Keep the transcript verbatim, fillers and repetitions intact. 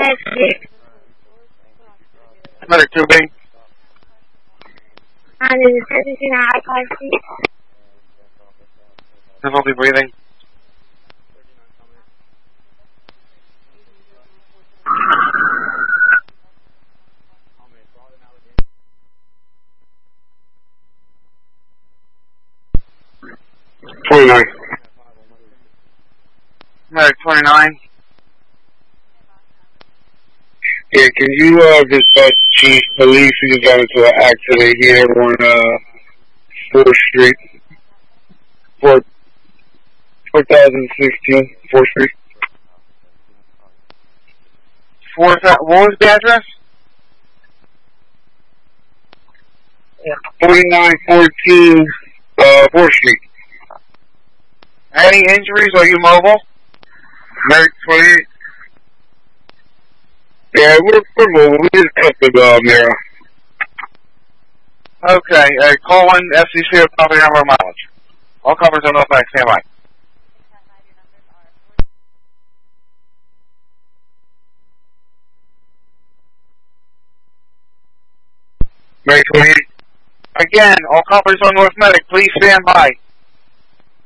Medic. Medic tubing. And is it seventeen out of five feet? Difficulty breathing. twenty-nine. Medic twenty-nine. Yeah, can you uh, dispatch Chief Police? We just got into an accident here on uh, fourth Street. four thousand sixteen, fourth Street. Four, what was the address? forty-nine fourteen, uh, fourth Street. Any injuries? Are you mobile? Medic twenty-eight. Yeah, we're, we're moving. We just cut the uh, mirror. Okay, uh, call in F C C or property number mileage. All covers on North Bank, stand by. Medic twenty-eight. Again, all covers on North Medic, please stand by.